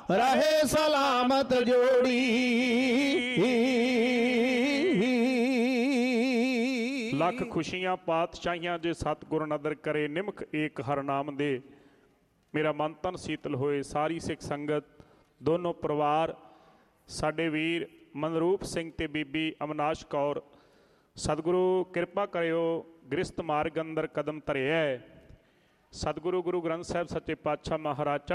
ਰਹੇ ਸਲਾਮਤ ਜੋੜੀ। ਲੱਖ ਖੁਸ਼ੀਆਂ ਪਾਤਸ਼ਾਹੀਆਂ ਜੇ ਸਤਿਗੁਰ ਨਦਰ ਕਰੇ, ਨਿਮਖ ਏਕ ਹਰ ਨਾਮ ਦੇ। ਮੇਰਾ ਮਨ ਤਨ ਸੀਤਲ ਹੋਏ। ਸਾਰੀ ਸਿੱਖ ਸੰਗਤ, ਦੋਨੋਂ ਪਰਿਵਾਰ, ਸਾਡੇ ਵੀਰ ਮਨਰੂਪ ਸਿੰਘ ਤੇ ਬੀਬੀ ਅਮਨਾਸ਼ ਕੌਰ, ਸਤਿਗੁਰੂ ਕਿਰਪਾ ਕਰਿਓ, ਗ੍ਰਸਤ ਮਾਰਗ ਅੰਦਰ ਕਦਮ ਧਰਿਆ। ਸਤਿਗੁਰੂ ਗੁਰੂ ਗ੍ਰੰਥ ਸਾਹਿਬ ਸੱਚੇ ਪਾਤਸ਼ਾਹ ਮਹਾਰਾਜ